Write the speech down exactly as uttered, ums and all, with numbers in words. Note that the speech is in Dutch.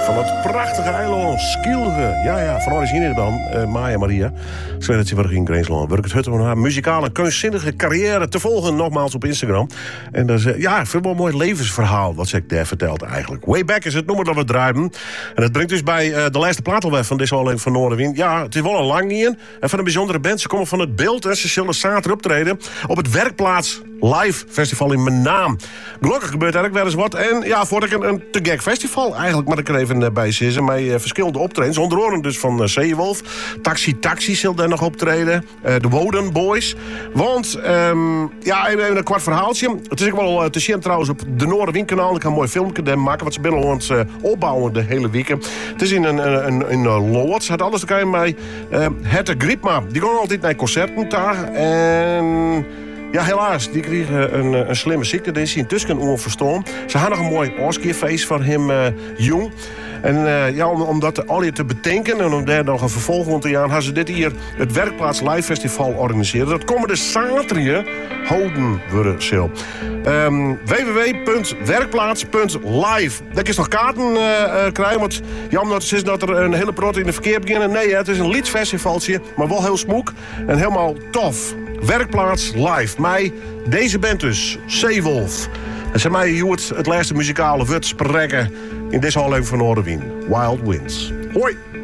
van het prachtige eiland Skilge. Ja, ja, van origine dan, uh, Maya Maria. Ik weet dat ze weer in Greensland werkt. Het hut om haar muzikale, kunstzinnige carrière te volgen. Nogmaals op Instagram. En dat is, uh, ja, ik vind het wel een mooi levensverhaal wat ze daar vertelt eigenlijk. Way Back is het nummer dat we draaien. En dat brengt dus bij uh, de laatste plaat alweer van deze alleen van Noorderwind. Ja, het is wel een lang niet. En van een bijzondere band. Ze komen van het beeld en ze zullen zaterdag optreden op het Werkplaats Live Festival in mijn naam. Gelukkig gebeurt eigenlijk wel eens wat. En ja, voordat ik een, een te gek festival eigenlijk maar ik er even bij zitten. Met uh, verschillende optredens. Onder andere dus van uh, Zeewolf. Taxi Taxi zal daar nog optreden. Uh, de Woden Boys. Want, um, ja, even een kwart verhaaltje. Het is ook wel uh, te zien trouwens op de Noorderwind-kanaal. Ik ga een mooi filmpje maken. Wat ze binnen ons uh, opbouwen de hele week. Het is in een, een, een, een uh, Loods. Het alles te kijken met uh, Hette Griepma. Die gaan altijd naar concerten daar. En... ja, helaas. Die kregen een, een slimme ziekte. Die is intussen onverstaan. Ze hadden nog een mooi Oscarfeest van hem uh, jong. En uh, ja, om, om dat al te bedenken en om daar nog een vervolg rond te gaan, hadden ze dit hier het Werkplaats Live Festival organiseren. Dat komende zaterdag houden worden zal. Um, w w w punt werkplaats punt live. Daar kun je nog kaarten uh, uh, krijgen. Want jammer dat het is dat er een hele prot in de verkeer beginnen. Nee, het is een liedfestivaltje, maar wel heel smoek en helemaal tof. Werkplaats Live. Mij, deze band dus, Zeewolf. En ze mij hoe het, het laatste muzikale woord spreken in deze aflevering van Noorderwind. Wild Winds. Hoi!